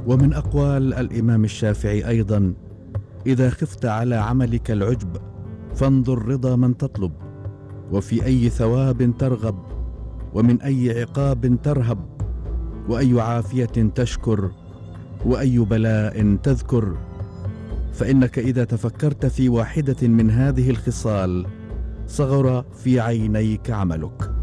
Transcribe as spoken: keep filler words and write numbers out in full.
ومن أقوال الإمام الشافعي أيضا: إذا خفت على عملك العجب فانظر رضا من تطلب، وفي أي ثواب ترغب، ومن أي عقاب ترهب، وأي عافية تشكر، وأي بلاء تذكر. فإنك إذا تفكرت في واحدة من هذه الخصال صغر في عينيك عملك.